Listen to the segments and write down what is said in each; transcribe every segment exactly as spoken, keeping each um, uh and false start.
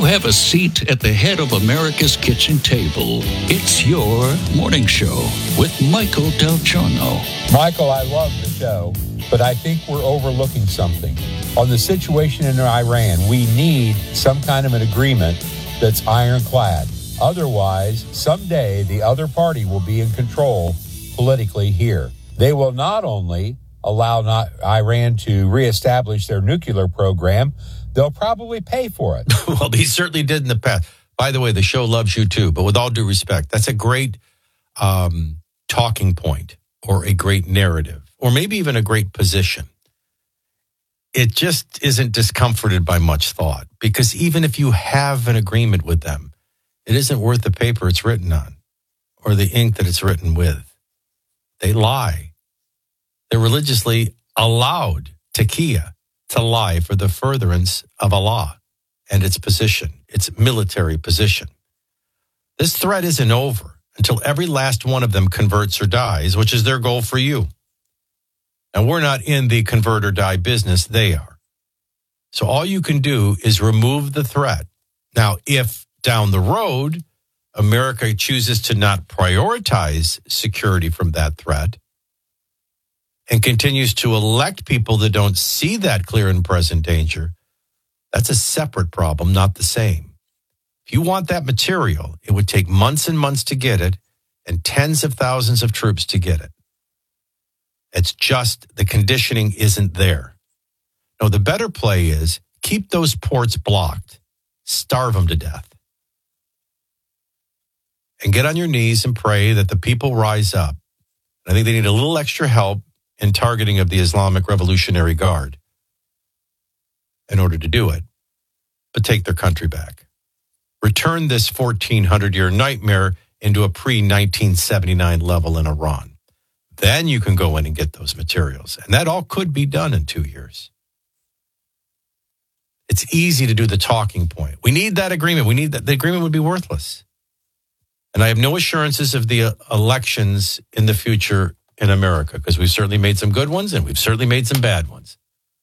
have a seat at the head of America's kitchen table. It's your morning show with Michael Del Giorno. Michael, I love the show, but I think we're overlooking something. On the situation in Iran, we need some kind of an agreement that's ironclad. Otherwise, someday the other party will be in control politically here. They will not only allow not Iran to reestablish their nuclear program, they'll probably pay for it. Well, they certainly did in the past. By the way, the show loves you too, but with all due respect, that's a great um, talking point or a great narrative or maybe even a great position. It just isn't discomforted by much thought because even if you have an agreement with them, it isn't worth the paper it's written on or the ink that it's written with. They lie. They're religiously allowed, taqiyya, to lie for the furtherance of Allah and its position, its military position. This threat isn't over until every last one of them converts or dies, which is their goal for you. And we're not in the convert or die business, they are. So all you can do is remove the threat. Now, if down the road, America chooses to not prioritize security from that threat and continues to elect people that don't see that clear and present danger, that's a separate problem, not the same. If you want that material, it would take months and months to get it and tens of thousands of troops to get it. It's just the conditioning isn't there. No, the better play is keep those ports blocked, starve them to death, and get on your knees and pray that the people rise up. I think they need a little extra help in targeting of the Islamic Revolutionary Guard in order to do it, but take their country back. Return this fourteen hundred year nightmare into a pre nineteen seventy-nine level in Iran. Then you can go in and get those materials. And that all could be done in two years. It's easy to do the talking point. We need that agreement. We need that. The agreement would be worthless. And I have no assurances of the elections in the future in America because we've certainly made some good ones and we've certainly made some bad ones.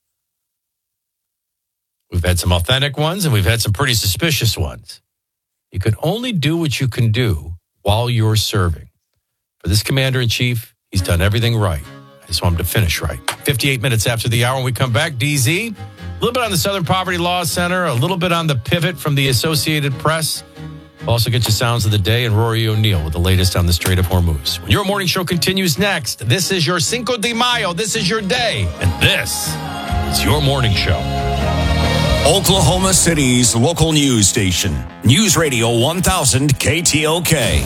We've had some authentic ones and we've had some pretty suspicious ones. You can only do what you can do while you're serving. For this commander-in-chief, he's done everything right. I just want him to finish right. fifty-eight minutes after the hour when we come back, D Z, a little bit on the Southern Poverty Law Center, a little bit on the pivot from the Associated Press. We'll also get you sounds of the day and Rory O'Neill with the latest on the Strait of Hormuz. When your morning show continues next, this is your Cinco de Mayo. This is your day. And this is your morning show. Oklahoma City's local news station. News Radio one thousand K T O K.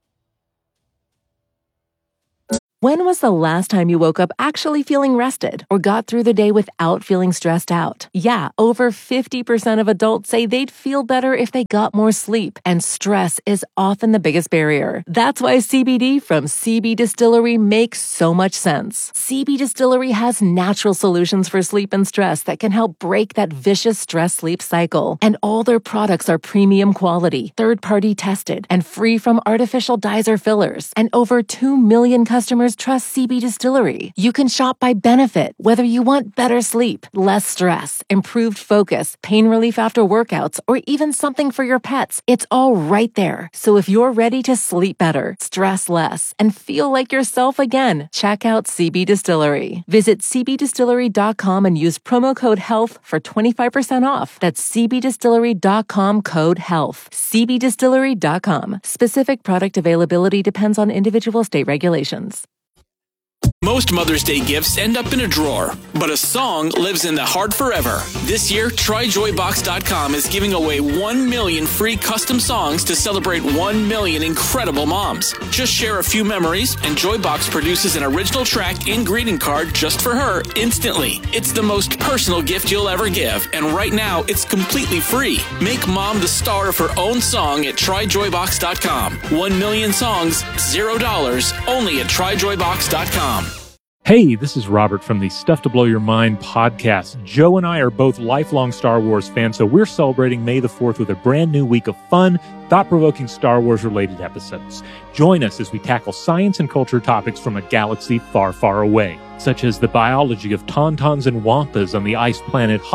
When was the last time you woke up actually feeling rested or got through the day without feeling stressed out? Yeah, over fifty percent of adults say they'd feel better if they got more sleep, and stress is often the biggest barrier. That's why C B D from C B Distillery makes so much sense. C B Distillery has natural solutions for sleep and stress that can help break that vicious stress-sleep cycle. And all their products are premium quality, third-party tested, and free from artificial dyes or fillers. And over two million customers trust C B Distillery. You can shop by benefit, whether you want better sleep, less stress, improved focus, pain relief after workouts, or even something for your pets. It's all right there. So if you're ready to sleep better, stress less, and feel like yourself again, check out C B Distillery. Visit c b distillery dot com and use promo code HEALTH for twenty-five percent off. That's c b distillery dot com code HEALTH. c b distillery dot com. Specific product availability depends on individual state regulations. Most Mother's Day gifts end up in a drawer, but a song lives in the heart forever. This year, try joy box dot com is giving away one million free custom songs to celebrate one million incredible moms. Just share a few memories, and Joybox produces an original track and greeting card just for her instantly. It's the most personal gift you'll ever give, and right now, it's completely free. Make mom the star of her own song at try joy box dot com. One million songs, zero dollars, only at try joy box dot com. Hey, this is Robert from the Stuff to Blow Your Mind podcast. Joe and I are both lifelong Star Wars fans, so we're celebrating May the fourth with a brand new week of fun, thought-provoking Star Wars-related episodes. Join us as we tackle science and culture topics from a galaxy far, far away, such as the biology of tauntauns and wampas on the ice planet Hoth,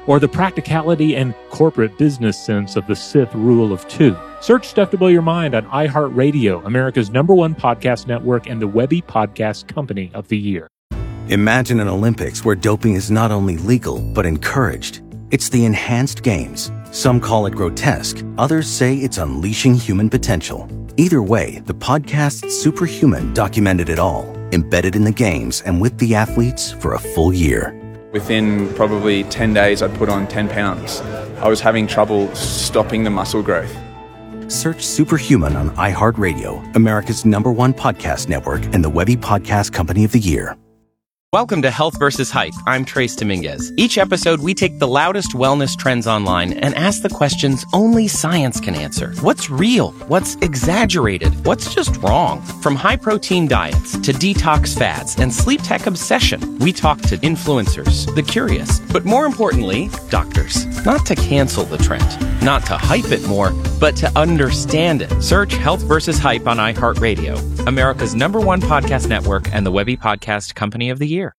or the practicality and corporate business sense of the Sith rule of two. Search Stuff to Blow Your Mind on iHeartRadio, America's number one podcast network and the Webby Podcast Company of the Year. Imagine an Olympics where doping is not only legal, but encouraged. It's the Enhanced Games. Some call it grotesque. Others say it's unleashing human potential. Either way, the podcast Superhuman documented it all, embedded in the games and with the athletes for a full year. Within probably ten days, I'd put on ten pounds. I was having trouble stopping the muscle growth. Search Superhuman on iHeartRadio, America's number one podcast network and the Webby Podcast Company of the Year. Welcome to Health versus Hype. I'm Trace Dominguez. Each episode, we take the loudest wellness trends online and ask the questions only science can answer. What's real? What's exaggerated? What's just wrong? From high-protein diets to detox fads and sleep tech obsession, we talk to influencers, the curious, but more importantly, doctors. Not to cancel the trend, not to hype it more, but to understand it. Search Health versus Hype on iHeartRadio, America's number one podcast network and the Webby Podcast Company of the Year.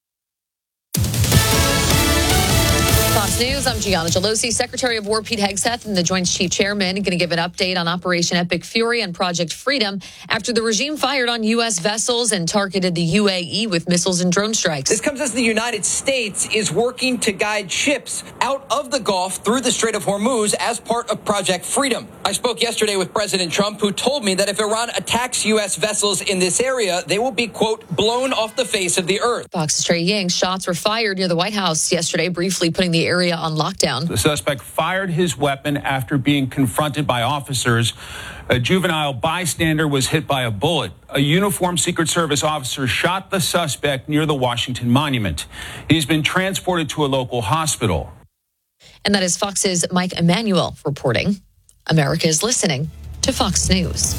Fox News, I'm Gianna Gelosi. Secretary of War Pete Hegseth and the Joint Chief Chairman are going to give an update on Operation Epic Fury and Project Freedom after the regime fired on U S vessels and targeted the U A E with missiles and drone strikes. This comes as the United States is working to guide ships out of the Gulf through the Strait of Hormuz as part of Project Freedom. I spoke yesterday with President Trump, who told me that if Iran attacks U S vessels in this area, they will be, quote, blown off the face of the earth. Fox's Trey Ying. Shots were fired near the White House yesterday, briefly putting the area on lockdown. The suspect fired his weapon after being confronted by officers. A juvenile bystander was hit by a bullet. A uniformed Secret Service officer shot the suspect near the Washington Monument. He's been transported to a local hospital. And that is Fox's Mike Emanuel reporting. America is listening to Fox News.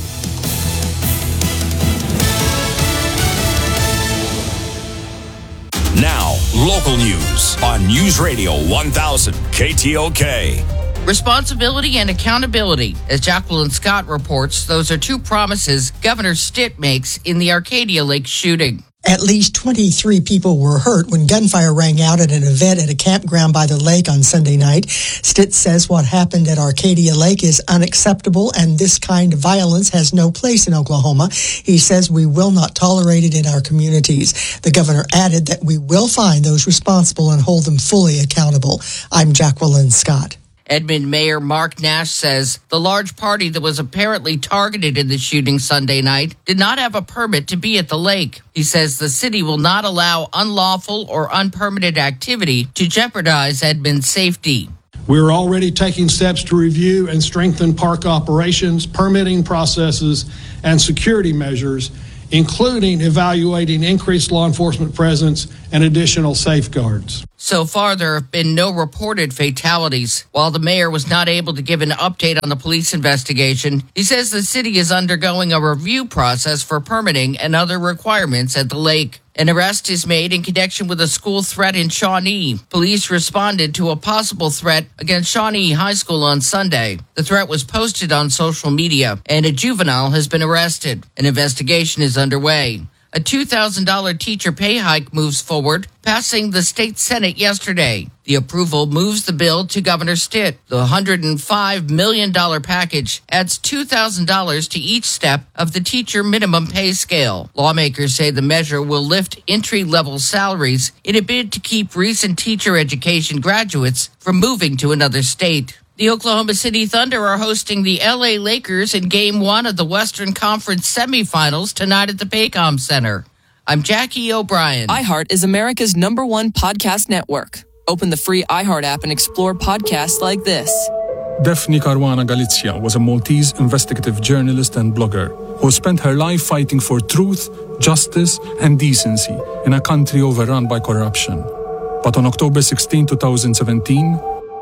Now, local news on News Radio one thousand K T O K. Responsibility and accountability. As Jacqueline Scott reports, those are two promises Governor Stitt makes in the Arcadia Lake shooting. At least twenty-three people were hurt when gunfire rang out at an event at a campground by the lake on Sunday night. Stitt says what happened at Arcadia Lake is unacceptable and this kind of violence has no place in Oklahoma. He says we will not tolerate it in our communities. The governor added that we will find those responsible and hold them fully accountable. I'm Jacqueline Scott. Edmond Mayor Mark Nash says the large party that was apparently targeted in the shooting Sunday night did not have a permit to be at the lake. He says the city will not allow unlawful or unpermitted activity to jeopardize Edmond's safety. We're already taking steps to review and strengthen park operations, permitting processes, and security measures, including evaluating increased law enforcement presence and additional safeguards. So far, there have been no reported fatalities. While the mayor was not able to give an update on the police investigation, he says the city is undergoing a review process for permitting and other requirements at the lake. An arrest is made in connection with a school threat in Shawnee. Police responded to a possible threat against Shawnee High School on Sunday. The threat was posted on social media, and a juvenile has been arrested. An investigation is underway. A two thousand dollars teacher pay hike moves forward, passing the state Senate yesterday. The approval moves the bill to Governor Stitt. The one hundred five million dollars package adds two thousand dollars to each step of the teacher minimum pay scale. Lawmakers say the measure will lift entry-level salaries in a bid to keep recent teacher education graduates from moving to another state. The Oklahoma City Thunder are hosting the L A Lakers in Game one of the Western Conference semifinals tonight at the Paycom Center. I'm Jackie O'Brien. iHeart is America's number one podcast network. Open the free iHeart app and explore podcasts like this. Daphne Caruana Galizia was a Maltese investigative journalist and blogger who spent her life fighting for truth, justice, and decency in a country overrun by corruption. But on October sixteenth, twenty seventeen,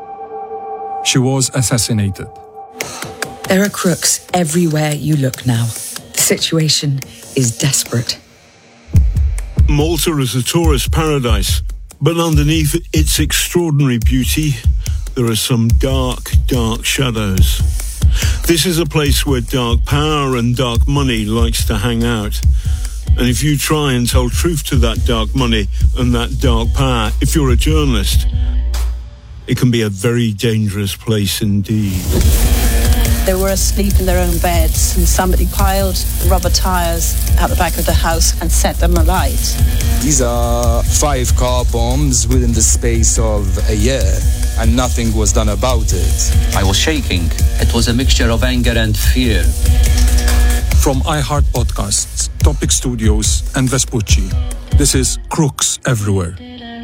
she was assassinated. There are crooks everywhere you look now. The situation is desperate. Malta is a tourist paradise, but underneath its extraordinary beauty, there are some dark, dark shadows. This is a place where dark power and dark money likes to hang out. And if you try and tell truth to that dark money and that dark power, if you're a journalist, it can be a very dangerous place indeed. They were asleep in their own beds and somebody piled rubber tires out the back of the house and set them alight. These are five car bombs within the space of a year, and nothing was done about it. I was shaking. It was a mixture of anger and fear. From iHeart Podcasts, Topic Studios, and Vespucci, this is Crooks Everywhere.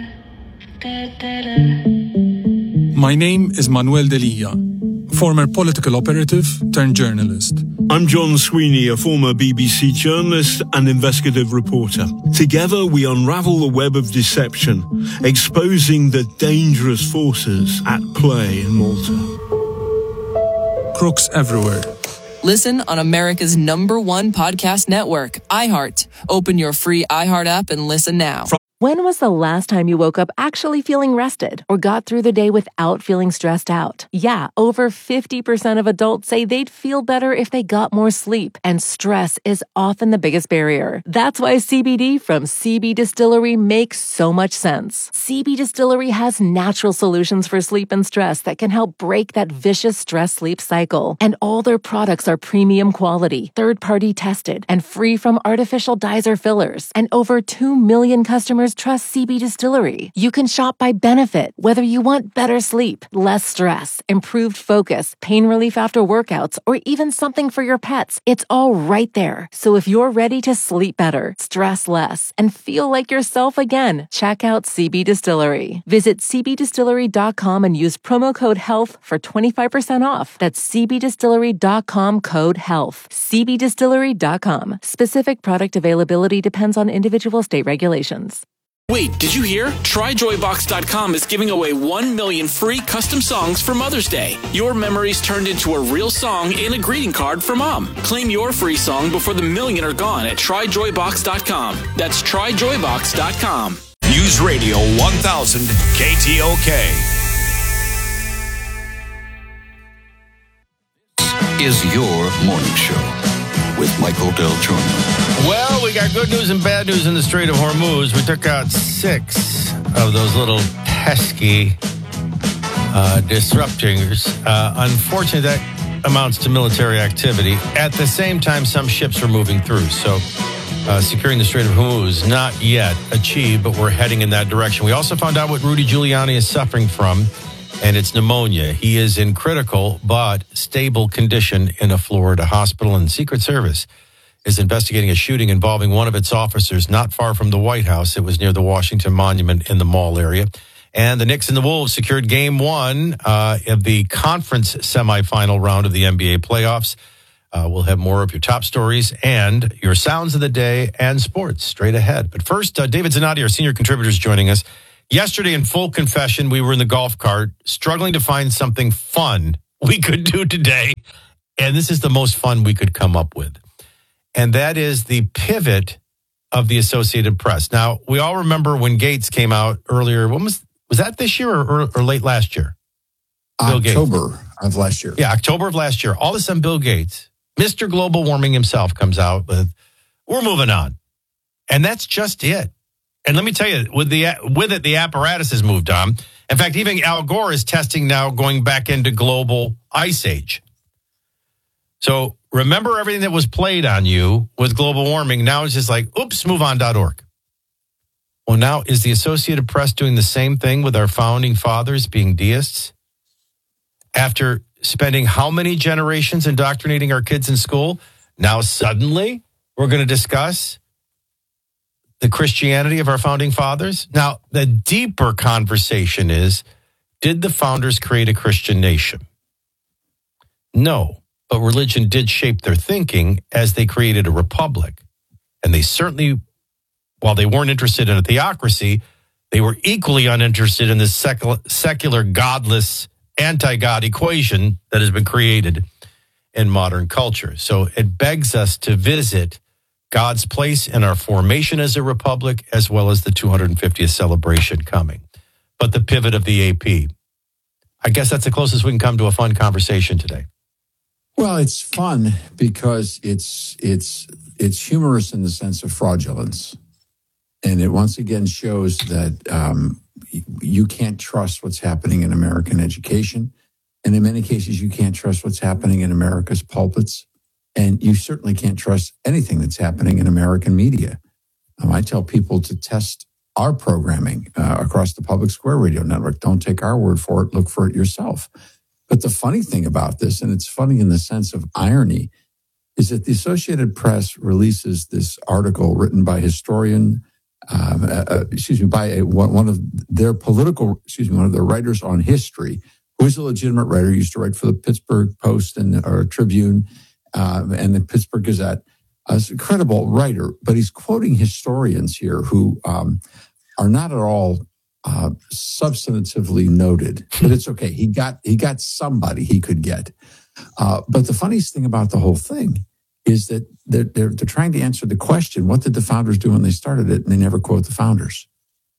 My name is Manuel Delia, former political operative turned journalist. I'm John Sweeney, a former B B C journalist and investigative reporter. Together we unravel the web of deception, exposing the dangerous forces at play in Malta. Crooks Everywhere. Listen on America's number one podcast network, iHeart. Open your free iHeart app and listen now. When was the last time you woke up actually feeling rested or got through the day without feeling stressed out? Yeah, over fifty percent of adults say they'd feel better if they got more sleep, and stress is often the biggest barrier. That's why C B D from C B Distillery makes so much sense. C B Distillery has natural solutions for sleep and stress that can help break that vicious stress-sleep cycle. And all their products are premium quality, third-party tested, and free from artificial dyes or fillers. And over two million customers trust C B Distillery. You can shop by benefit, whether you want better sleep, less stress, improved focus, pain relief after workouts, or even something for your pets. It's all right there. So if you're ready to sleep better, stress less, and feel like yourself again, check out C B Distillery. Visit c b distillery dot com and use promo code HEALTH for twenty-five percent off. That's c b distillery dot com code HEALTH. c b distillery dot com. Specific product availability depends on individual state regulations. Wait, did you hear? try joy box dot com is giving away one million free custom songs for Mother's Day. Your memories turned into a real song and a greeting card for Mom. Claim your free song before the million are gone at try joy box dot com. That's try joy box dot com. News Radio one thousand K T O K. Is your morning show with Michael Del Giorno. Well, we got good news and bad news in the Strait of Hormuz. We took out six of those little pesky uh, disruptors. Uh, unfortunately, that amounts to military activity. At the same time, some ships are moving through. So uh, securing the Strait of Hormuz, not yet achieved, but we're heading in that direction. We also found out what Rudy Giuliani is suffering from, and it's pneumonia. He is in critical but stable condition in a Florida hospital, and Secret Service is investigating a shooting involving one of its officers not far from the White House. It was near the Washington Monument in the mall area. And the Knicks and the Wolves secured game one uh, of the conference semifinal round of the N B A playoffs. Uh, we'll have more of your top stories and your sounds of the day and sports straight ahead. But first, uh, David Zanotti, our senior contributor, is joining us. Yesterday, in full confession, we were in the golf cart struggling to find something fun we could do today. And this is the most fun we could come up with. And that is the pivot of the Associated Press. Now, we all remember when Gates came out earlier. When was was that this year or, or, or late last year? Bill October Gates. of last year. Yeah, October of last year. All of a sudden, Bill Gates, Mister Global Warming himself, comes out with, we're moving on. And that's just it. And let me tell you, with the with it, the apparatus has moved on. In fact, even Al Gore is testing now going back into global ice age. So remember everything that was played on you with global warming. Now it's just like, oops, move on dot org. Well, now is the Associated Press doing the same thing with our founding fathers being deists? After spending how many generations indoctrinating our kids in school, now suddenly we're going to discuss the Christianity of our founding fathers? Now, the deeper conversation is, did the founders create a Christian nation? No. But religion did shape their thinking as they created a republic. And they certainly, while they weren't interested in a theocracy, they were equally uninterested in this secular, secular godless, anti-God equation that has been created in modern culture. So it begs us to visit God's place in our formation as a republic, as well as the two hundred fiftieth celebration coming. But the pivot of the A P. I guess that's the closest we can come to a fun conversation today. Well, it's fun because it's it's it's humorous in the sense of fraudulence, and it once again shows that um, you can't trust what's happening in American education. And in many cases, you can't trust what's happening in America's pulpits. And you certainly can't trust anything that's happening in American media. Um, I tell people to test our programming uh, across the Public Square Radio Network. Don't take our word for it. Look for it yourself. But the funny thing about this, and it's funny in the sense of irony, is that the Associated Press releases this article written by historian, um, uh, excuse me, by a, one, one of their political, excuse me, one of their writers on history, who is a legitimate writer, used to write for the Pittsburgh Post and or Tribune um, and the Pittsburgh Gazette. Uh, he's a credible writer, but he's quoting historians here who um, are not at all uh, substantively noted. But it's okay. He got he got somebody he could get. Uh, but the funniest thing about the whole thing is that they're, they're, they're trying to answer the question, what did the founders do when they started it? And they never quote the founders.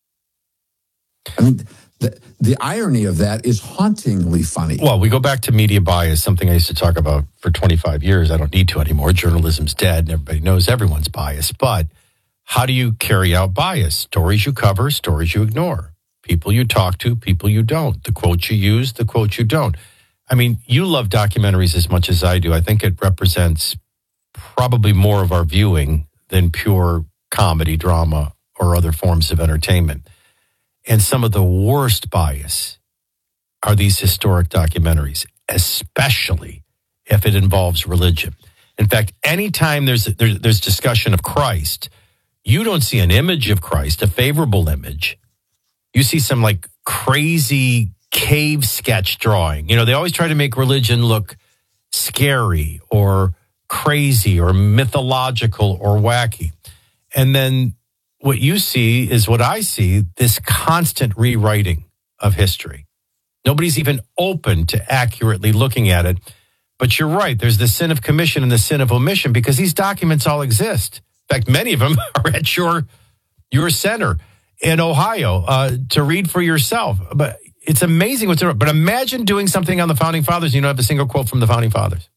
I mean, the, the irony of that is hauntingly funny. Well, we go back to media bias, something I used to talk about for twenty-five years. I don't need to anymore. Journalism's dead and everybody knows everyone's biased. But how do you carry out bias? Stories you cover, stories you ignore. People you talk to, people you don't. The quotes you use, the quotes you don't. I mean, you love documentaries as much as I do. I think it represents probably more of our viewing than pure comedy, drama, or other forms of entertainment. And some of the worst bias are these historic documentaries, especially if it involves religion. In fact, anytime there's, there's, there's discussion of Christ, you don't see an image of Christ, a favorable image. You see some like crazy cave sketch drawing. You know, they always try to make religion look scary or crazy or mythological or wacky. And then what you see is what I see, this constant rewriting of history. Nobody's even open to accurately looking at it. But you're right, there's the sin of commission and the sin of omission because these documents all exist. In fact, many of them are at your, your center in Ohio uh, to read for yourself. But it's amazing what's there. But imagine doing something on the Founding Fathers and you don't have a single quote from the Founding Fathers.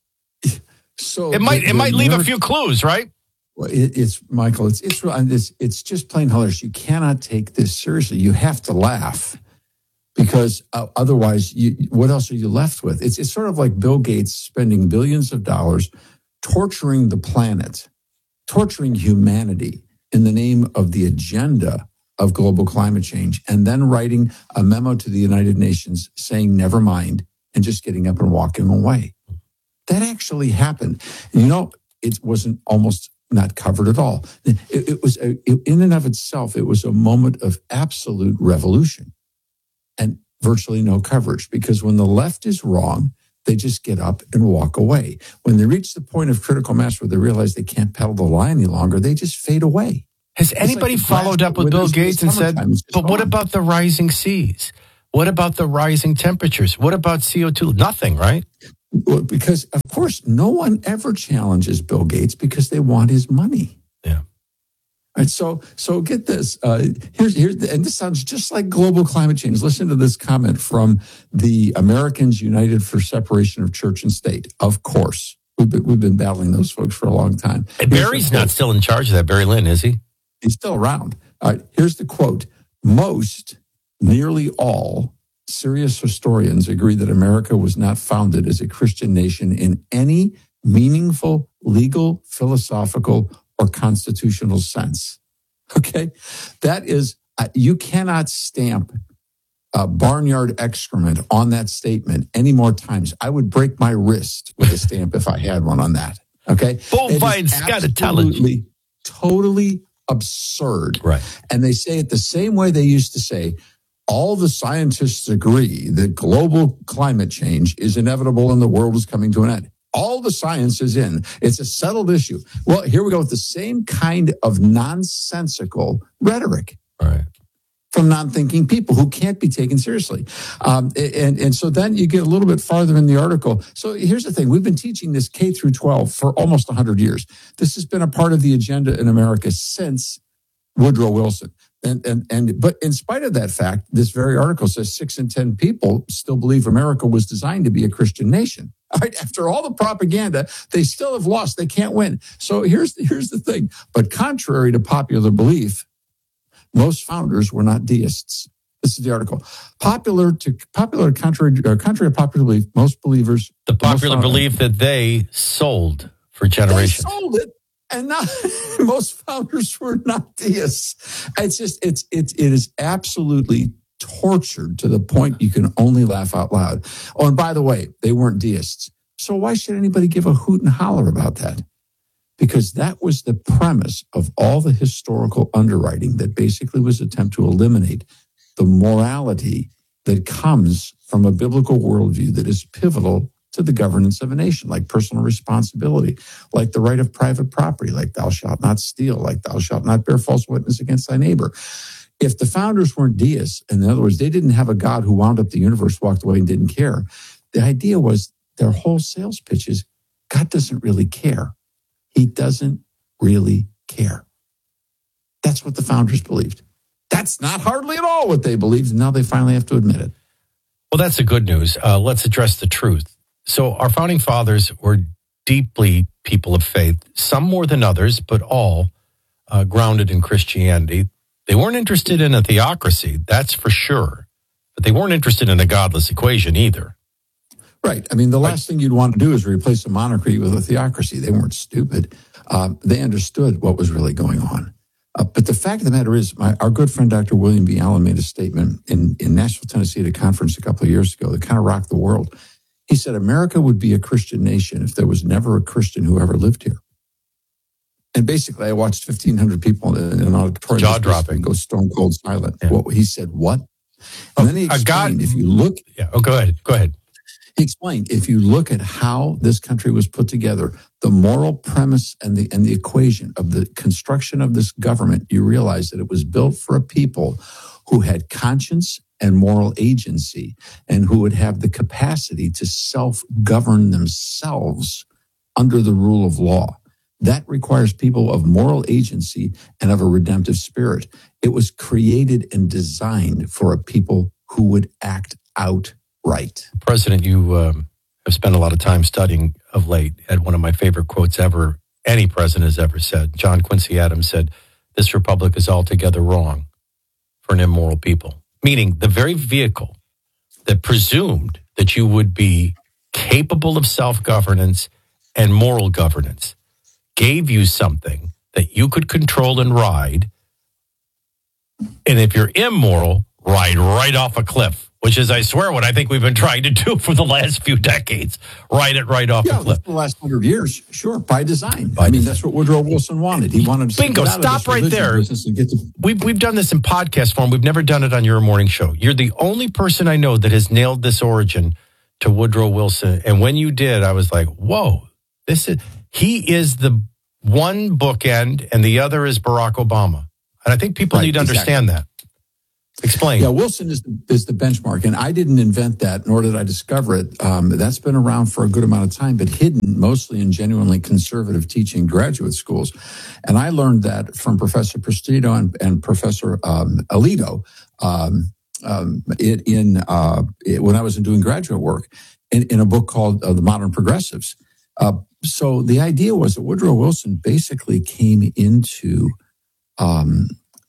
So it might the, it might the leave narr- a few clues, right? Well, it, it's Michael. It's it's it's it's just plain hilarious. You cannot take this seriously. You have to laugh because uh, otherwise, you, what else are you left with? It's it's sort of like Bill Gates spending billions of dollars torturing the planet, torturing humanity in the name of the agenda of global climate change, and then writing a memo to the United Nations saying never mind and just getting up and walking away. That actually happened. And you know, it wasn't almost not covered at all. It, it was, a, it, in and of itself, it was a moment of absolute revolution and virtually no coverage because when the left is wrong, they just get up and walk away. When they reach the point of critical mass where they realize they can't pedal the line any longer, they just fade away. Has anybody like followed up with Bill Gates and said, but what about the rising seas? What about the rising temperatures? What about C O two? Nothing, right? Well, because, of course, no one ever challenges Bill Gates because they want his money. Yeah. All right, so, so get this. Uh, here's, here's the, and this sounds just like global climate change. Listen to this comment from the Americans United for Separation of Church and State. Of course. We've been, we've been battling those folks for a long time. And Barry's not still in charge of that, Barry Lynn, is he? He's still around. All right, here's the quote. Most, nearly all, serious historians agree that America was not founded as a Christian nation in any meaningful, legal, philosophical, or constitutional sense. Okay? That is, uh, you cannot stamp uh, barnyard excrement on that statement any more times. I would break my wrist with a stamp if I had one on that. Okay? Bovine scatology. Totally absurd. Right. And they say it the same way they used to say, all the scientists agree that global climate change is inevitable and the world is coming to an end. All the science is in. It's a settled issue. Well, here we go with the same kind of nonsensical rhetoric. Right. From non-thinking people who can't be taken seriously. Um, and, and so then you get a little bit farther in the article. So here's the thing. We've been teaching this K through twelve for almost one hundred years. This has been a part of the agenda in America since Woodrow Wilson. And, and, and, but in spite of that fact, this very article says six in ten people still believe America was designed to be a Christian nation. All right, after all the propaganda, they still have lost. They can't win. So here's, here's the thing. But contrary to popular belief, most founders were not deists. This is the article. Popular to popular contrary, uh, contrary to popular belief, most believers. The popular belief that they sold for generations. They sold it, and not, most founders were not deists. It's just it's it's it is absolutely tortured to the point you can only laugh out loud. Oh, and by the way, they weren't deists. So why should anybody give a hoot and holler about that? Because that was the premise of all the historical underwriting that basically was an attempt to eliminate the morality that comes from a biblical worldview that is pivotal to the governance of a nation, like personal responsibility, like the right of private property, like thou shalt not steal, like thou shalt not bear false witness against thy neighbor. If the founders weren't deists, in other words, they didn't have a God who wound up the universe, walked away and didn't care, the idea was their whole sales pitch is God doesn't really care. He doesn't really care. That's what the founders believed. That's not hardly at all what they believed, and now they finally have to admit it. Well, that's the good news. Uh, let's address the truth. So our founding fathers were deeply people of faith, some more than others, but all uh, grounded in Christianity. They weren't interested in a theocracy, that's for sure, but they weren't interested in a godless equation either. Right. I mean, the last thing you'd want to do is replace a monarchy with a theocracy. They weren't stupid. Um, they understood what was really going on. Uh, but the fact of the matter is, my, our good friend Doctor William B. Allen made a statement in, in Nashville, Tennessee at a conference a couple of years ago that kind of rocked the world. He said, America would be a Christian nation if there was never a Christian who ever lived here. And basically, I watched fifteen hundred people in an auditorium. Jaw-dropping. Go stone cold silent. Yeah. Well, he said, what? And oh, then he explained, God, if you look... Yeah. Oh, go ahead. Go ahead. He explained, if you look at how this country was put together, the moral premise and the and the equation of the construction of this government, you realize that it was built for a people who had conscience and moral agency and who would have the capacity to self-govern themselves under the rule of law. That requires people of moral agency and of a redemptive spirit. It was created and designed for a people who would act out right. President, you um, have spent a lot of time studying of late. Had one of my favorite quotes ever, any president has ever said. John Quincy Adams said, "This republic is altogether wrong for an immoral people." Meaning the very vehicle that presumed that you would be capable of self-governance and moral governance gave you something that you could control and ride. And if you're immoral, ride right off a cliff, which is, I swear, what I think we've been trying to do for the last few decades. Ride it right off yeah, a cliff. The last hundred years, sure, by design. By I mean, design. That's what Woodrow Wilson wanted. He wanted to Bingo, stop right there. And get to- we've, we've done this in podcast form. We've never done it on your morning show. You're the only person I know that has nailed this origin to Woodrow Wilson. And when you did, I was like, whoa, this is, he is the one bookend and the other is Barack Obama. And I think people right, need to understand exactly. that. Explain. Yeah, Wilson is the, is the benchmark, and I didn't invent that, nor did I discover it. Um, that's been around for a good amount of time, but hidden mostly in genuinely conservative teaching graduate schools. And I learned that from Professor Prestito and, and Professor um, Alito um, um, it, in uh, it, when I was doing graduate work in, in a book called uh, The Modern Progressives. Uh, so the idea was that Woodrow Wilson basically came into um,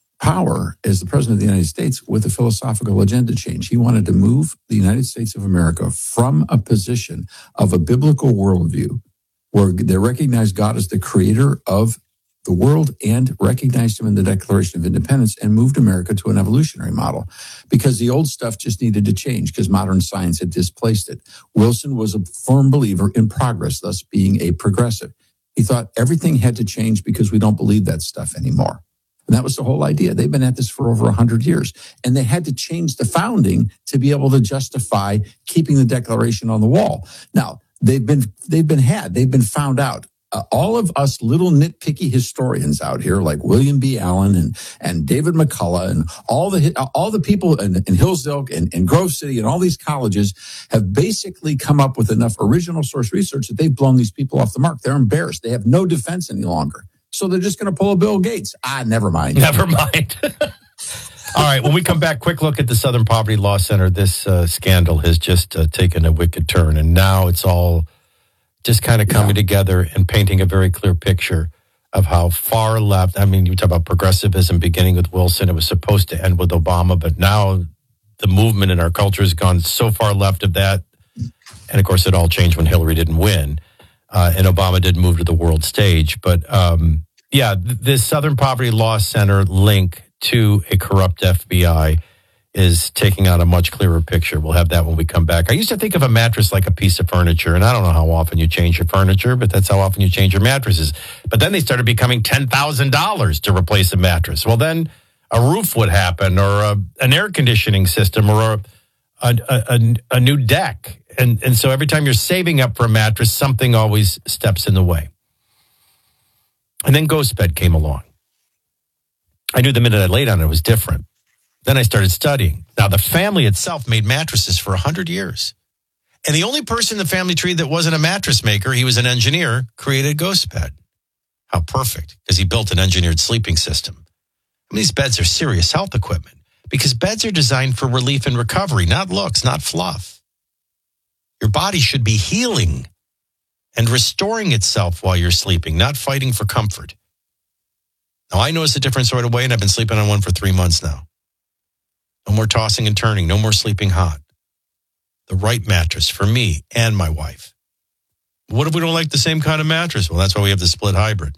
power as the president of the United States with a philosophical agenda change. He wanted to move the United States of America from a position of a biblical worldview where they recognized God as the creator of the world and recognized him in the Declaration of Independence and moved America to an evolutionary model because the old stuff just needed to change because modern science had displaced it. Wilson was a firm believer in progress, thus being a progressive. He thought everything had to change because we don't believe that stuff anymore. And that was the whole idea. They've been at this for over one hundred years. And they had to change the founding to be able to justify keeping the Declaration on the wall. Now, they've been they've been had. They've been found out. Uh, all of us little nitpicky historians out here, like William B. Allen and, and David McCullough and all the all the people in, in Hillsdale and, and Grove City and all these colleges have basically come up with enough original source research that they've blown these people off the mark. They're embarrassed. They have no defense any longer. So they're just going to pull a Bill Gates. Ah, never mind. Never mind. All right. When we come back, quick look at the Southern Poverty Law Center. This uh, scandal has just uh, taken a wicked turn, and now it's all just kind of coming yeah. together and painting a very clear picture of how far left. I mean, you talk about progressivism beginning with Wilson. It was supposed to end with Obama, but now the movement in our culture has gone so far left of that. And of course, it all changed when Hillary didn't win uh, and Obama did move to the world stage. But um, yeah, th- this Southern Poverty Law Center link to a corrupt F B I is taking on a much clearer picture. We'll have that when we come back. I used to think of a mattress like a piece of furniture, and I don't know how often you change your furniture, but that's how often you change your mattresses. But then they started becoming ten thousand dollars to replace a mattress. Well, then a roof would happen, or a, an air conditioning system, or a, a, a, a new deck. And, and so every time you're saving up for a mattress, something always steps in the way. And then GhostBed came along. I knew the minute I laid on it, it was different. Then I started studying. Now, the family itself made mattresses for one hundred years. And the only person in the family tree that wasn't a mattress maker, he was an engineer, created GhostBed. How perfect, because he built an engineered sleeping system. I mean, these beds are serious health equipment because beds are designed for relief and recovery, not looks, not fluff. Your body should be healing and restoring itself while you're sleeping, not fighting for comfort. Now, I noticed a difference right away, and I've been sleeping on one for three months now. No more tossing and turning. No more sleeping hot. The right mattress for me and my wife. What if we don't like the same kind of mattress? Well, that's why we have the split hybrid.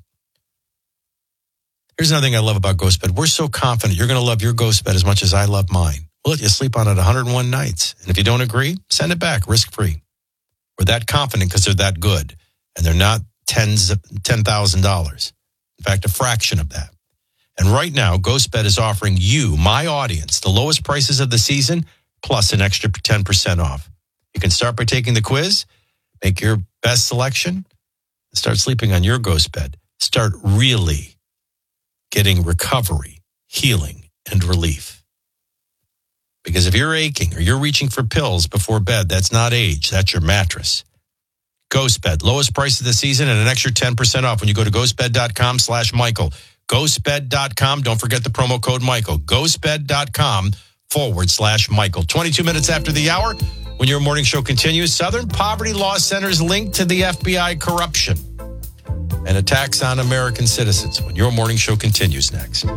Here's another thing I love about GhostBed. We're so confident you're going to love your GhostBed as much as I love mine. We'll let you sleep on it one hundred one nights. And if you don't agree, send it back risk-free. We're that confident because they're that good. And they're not tens, ten thousand dollars. In fact, a fraction of that. And right now, GhostBed is offering you, my audience, the lowest prices of the season, plus an extra ten percent off. You can start by taking the quiz, make your best selection, and start sleeping on your GhostBed. Start really getting recovery, healing, and relief. Because if you're aching or you're reaching for pills before bed, that's not age, that's your mattress. GhostBed, lowest price of the season and an extra ten percent off when you go to ghostbed.com slash Michael. ghostbed dot com. Don't forget the promo code Michael. ghostbed.com forward slash Michael. twenty-two minutes after the hour, when your morning show continues, Southern Poverty Law Center's linked to the F B I corruption and attacks on American citizens. When your morning show continues next.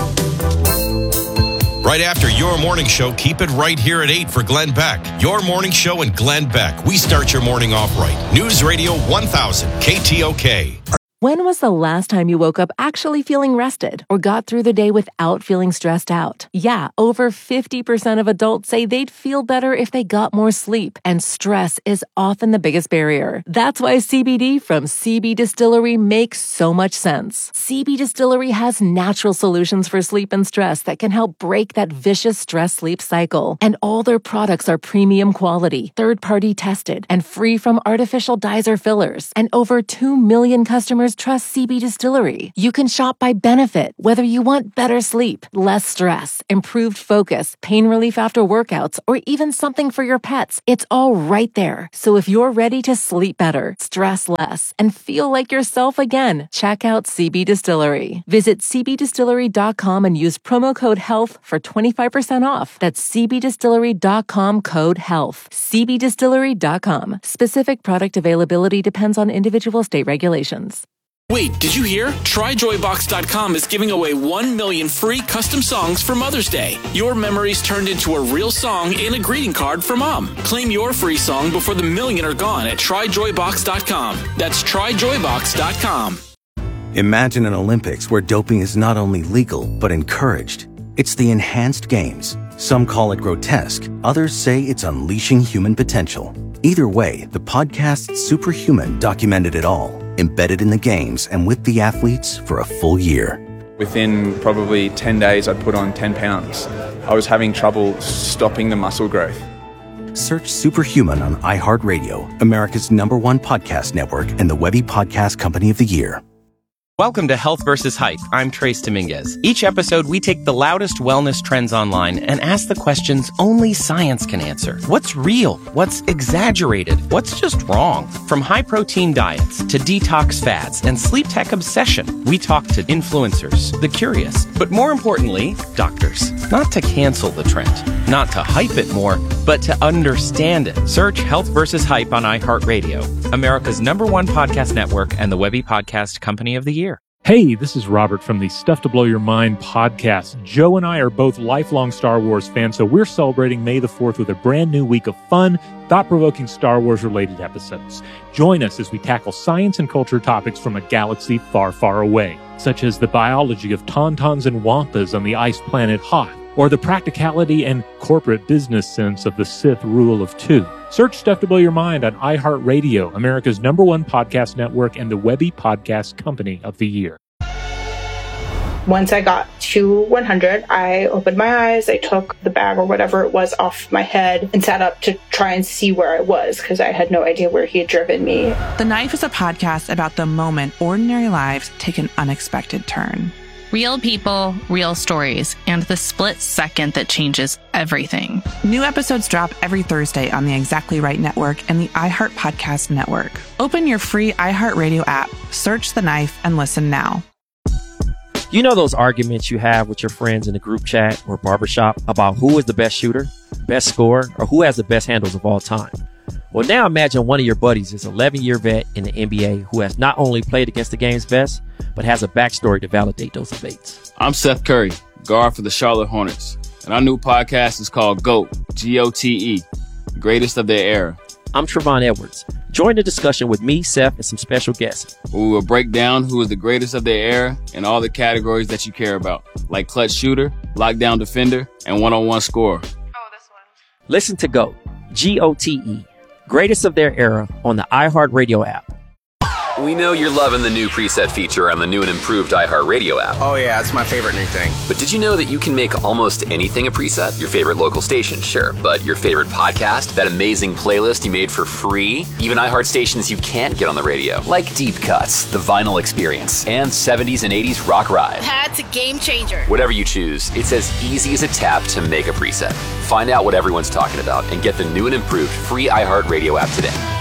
Right after your morning show, keep it right here at eight for Glenn Beck. Your morning show and Glenn Beck. We start your morning off right. News Radio one thousand K T O K. When was the last time you woke up actually feeling rested or got through the day without feeling stressed out? Yeah, over fifty percent of adults say they'd feel better if they got more sleep, and stress is often the biggest barrier. That's why C B D from C B Distillery makes so much sense. C B Distillery has natural solutions for sleep and stress that can help break that vicious stress-sleep cycle. And all their products are premium quality, third-party tested, and free from artificial dyes or fillers. And over two million customers trust C B Distillery. You can shop by benefit, whether you want better sleep, less stress, improved focus, pain relief after workouts, or even something for your pets. It's all right there. So if you're ready to sleep better, stress less, and feel like yourself again, check out C B Distillery. Visit c b distillery dot com and use promo code HEALTH for twenty-five percent off. That's c b distillery dot com code HEALTH. c b distillery dot com. Specific product availability depends on individual state regulations. Wait, did you hear? try joy box dot com is giving away one million free custom songs for Mother's Day. Your memories turned into a real song and a greeting card for Mom. Claim your free song before the million are gone at try joy box dot com. That's try joy box dot com. Imagine an Olympics where doping is not only legal, but encouraged. It's the Enhanced Games. Some call it grotesque. Others say it's unleashing human potential. Either way, the podcast Superhuman documented it all, embedded in the games and with the athletes for a full year. Within probably ten days, I'd put on ten pounds. I was having trouble stopping the muscle growth. Search Superhuman on iHeartRadio, America's number one podcast network and the Webby Podcast Company of the Year. Welcome to Health versus Hype. I'm Trace Dominguez. Each episode, we take the loudest wellness trends online and ask the questions only science can answer. What's real? What's exaggerated? What's just wrong? From high-protein diets to detox fads and sleep tech obsession, we talk to influencers, the curious, but more importantly, doctors. Not to cancel the trend, not to hype it more, but to understand it. Search Health versus Hype on iHeartRadio, America's number one podcast network and the Webby Podcast Company of the Year. Hey, this is Robert from the Stuff to Blow Your Mind podcast. Joe and I are both lifelong Star Wars fans, so we're celebrating May the fourth with a brand new week of fun, thought-provoking Star Wars-related episodes. Join us as we tackle science and culture topics from a galaxy far, far away, such as the biology of tauntauns and wampas on the ice planet Hoth, or the practicality and corporate business sense of the Sith rule of two. Search Stuff to Blow Your Mind on iHeartRadio, America's number one podcast network and the Webby Podcast Company of the Year. Once I got to one hundred, I opened my eyes, I took the bag or whatever it was off my head and sat up to try and see where I was because I had no idea where he had driven me. The Knife is a podcast about the moment ordinary lives take an unexpected turn. Real people, real stories, and the split second that changes everything. New episodes drop every Thursday on the Exactly Right Network and the iHeart Podcast Network. Open your free iHeartRadio app, search The Knife, and listen now. You know those arguments you have with your friends in the group chat or barbershop about who is the best shooter, best scorer, or who has the best handles of all time? Well, now imagine one of your buddies is an eleven-year vet in the N B A who has not only played against the game's best, but has a backstory to validate those debates. I'm Seth Curry, guard for the Charlotte Hornets, and our new podcast is called GOAT, G O T E, Greatest of Their Era. I'm Trevon Edwards. Join the discussion with me, Seth, and some special guests. We will break down who is the greatest of their era in all the categories that you care about, like clutch shooter, lockdown defender, and one-on-one scorer. Listen to GOAT, G O T E, Greatest of Their Era on the iHeartRadio app. We know you're loving the new preset feature on the new and improved iHeartRadio app. Oh yeah, it's my favorite new thing. But did you know that you can make almost anything a preset? Your favorite local station, sure. But your favorite podcast? That amazing playlist you made for free? Even iHeart stations you can't get on the radio. Like Deep Cuts, The Vinyl Experience, and seventies and eighties Rock Ride. That's a game changer. Whatever you choose, it's as easy as a tap to make a preset. Find out what everyone's talking about and get the new and improved free iHeartRadio app today.